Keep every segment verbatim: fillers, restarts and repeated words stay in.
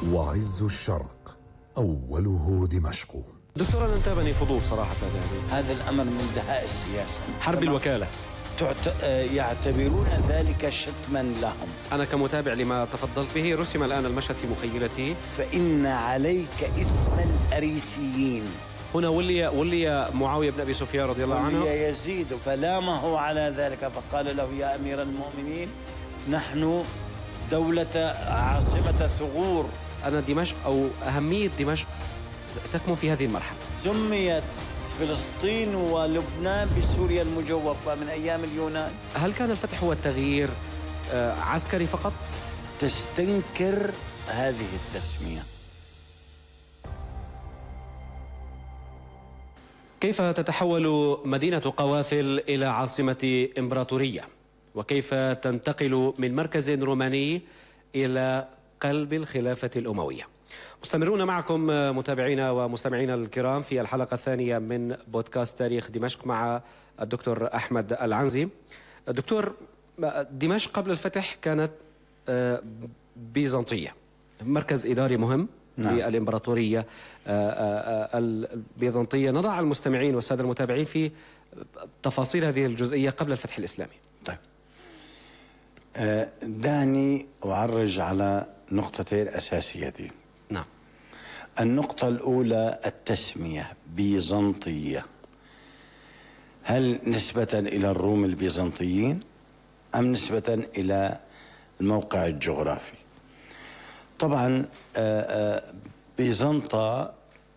وعز الشرق أوله دمشق. دكتور، أنا انتابني فضول صراحة. يعني هذا الأمر من دهاء السياسة، حرب الوكالة، تعت... يعتبرون ذلك شتما لهم. أنا كمتابع لما تفضلت به رسم الآن المشهد في مخيلتي. فإن عليك إثم الأريسيين. هنا ولي ولي معاوية بن أبي سفيان رضي الله عنه، ولي يزيد فلامه على ذلك، فقال له: يا أمير المؤمنين، نحن دولة عاصمة ثغور. أنا دمشق أو أهمية دمشق تكمن في هذه المرحلة. سميت فلسطين ولبنان بسوريا المجوفة من أيام اليونان. هل كان الفتح هو التغيير عسكري فقط؟ تستنكر هذه التسمية. كيف تتحول مدينة قواثل إلى عاصمة إمبراطورية؟ وكيف تنتقل من مركز روماني إلى قلب الخلافة الأموية؟ مستمرون معكم متابعينا ومستمعينا الكرام في الحلقة الثانية من بودكاست تاريخ دمشق مع الدكتور أحمد العنزي. الدكتور، دمشق قبل الفتح كانت بيزنطية، مركز إداري مهم. نعم. للإمبراطورية البيزنطية. نضع المستمعين والسادة المتابعين في تفاصيل هذه الجزئية قبل الفتح الإسلامي. طيب، دعني أعرج على نقطتين أساسيتين. نعم. النقطة الأولى التسمية بيزنطية، هل نسبة إلى الروم البيزنطيين أم نسبة إلى الموقع الجغرافي؟ طبعا بيزنطة،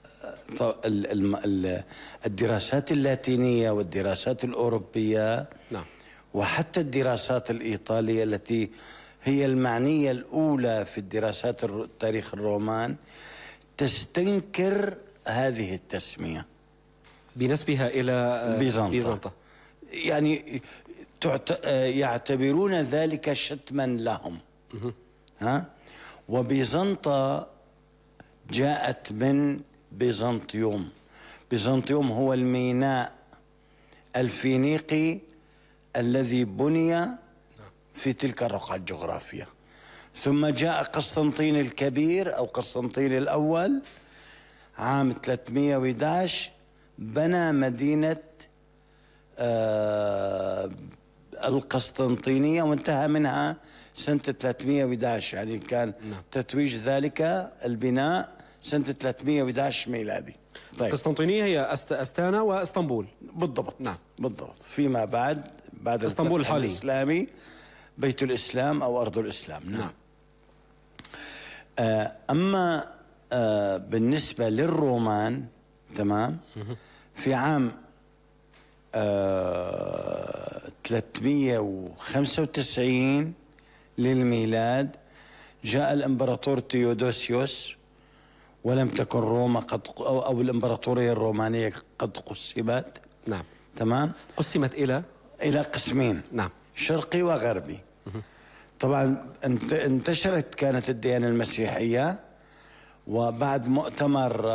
الدراسات اللاتينية والدراسات الأوروبية، نعم، وحتى الدراسات الإيطالية التي هي المعنية الأولى في الدراسات تاريخ الرومان، تستنكر هذه التسمية بنسبها إلى بيزنطة. بيزنطة يعني يعتبرون ذلك شتما لهم. ها؟ وبيزنطة جاءت من بيزنطيوم. بيزنطيوم هو الميناء الفينيقي الذي بني في تلك الرقعة الجغرافية. ثم جاء قسطنطين الكبير أو قسطنطين الأول عام ثلاثمئة وأحد عشر، بنى مدينة آه القسطنطينية وانتهى منها سنة ثلاثمئة وأحد عشر، يعني كان نعم. تتويج ذلك البناء سنة ثلاثمئة وأحد عشر ميلادي. طيب. القسطنطينية هي أست... أستانا واسطنبول. بالضبط. نعم. بالضبط. فيما بعد بعد اسطنبول الحالي الإسلامي بيت الإسلام أو أرض الإسلام. نعم, نعم. آه أما آه بالنسبة للرومان، تمام، في عام آه ثلاثمئة وخمسة وتسعين للميلاد جاء الإمبراطور تيودوسيوس، ولم تكن روما قد أو, أو الإمبراطورية الرومانية قد قسمت. نعم. تمام. قسمت إلى إلى قسمين. نعم. شرقي وغربي. طبعا انتشرت كانت الديانة المسيحية، وبعد مؤتمر